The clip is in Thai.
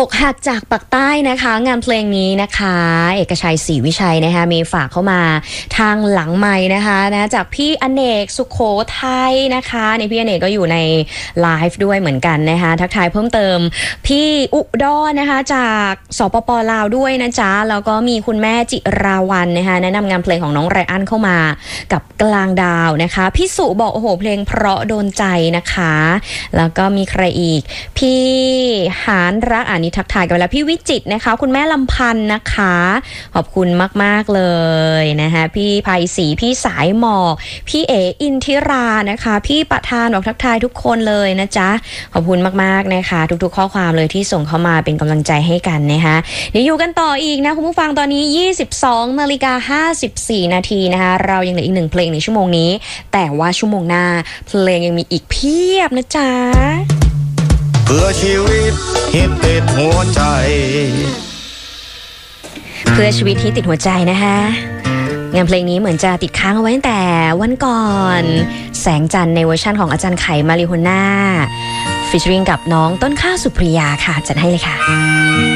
อกหักจากปากใต้นะคะงานเพลงนี้นะคะเอกชัยศรีวิชัยนะคะมีฝากเข้ามาทางหลังไมค์นะคะจากพี่อเนกสุโขทัยนะคะในพี่อเนกก็อยู่ในไลฟ์ด้วยเหมือนกันนะคะทักทายเพิ่มเติมพี่อุดรนะคะจากสปป.ลาวด้วยนะจ๊ะแล้วก็มีคุณแม่จิราวัลนะคะแนะนำงานเพลงของน้องไรอันเข้ามากับกลางดาวนะคะพี่สุบอกโอ้โหเพลงเพราะโดนใจนะคะแล้วก็มีใครอีกพี่หานรักนี่ทักทายกันแล้วพี่วิจิตรนะคะคุณแม่ลำพันธ์นะคะขอบคุณมากๆเลยนะคะพี่ไพศรีพี่สายหมอกพี่เออินทิรานะคะพี่ประธานบอกทักทายทุกคนเลยนะจ๊ะขอบคุณมากๆนะคะทุกๆข้อความเลยที่ส่งเข้ามาเป็นกำลังใจให้กันนะคะเดี๋ยวอยู่กันต่ออีกนะคุณผู้ฟังตอนนี้ 22:54 นาทีนะคะเรายังเหลืออีก1เพลงในชั่วโมงนี้แต่ว่าชั่วโมงหน้าเพลงยังมีอีกเพียบนะจ๊ะเพื่อชีวิตฮิตติดหัวใจเพื่อชีวิตที่ติดหัวใจนะคะงานเพลงนี้เหมือนจะติดค้างเอาไว้ตั้งแต่วันก่อนแสงจันทร์ในเวอร์ชั่นของอาจารย์ไข่มาริโฮน่าฟีเจอริ่งกับน้องต้นข้าวสุปริยาค่ะจัดให้เลยค่ะ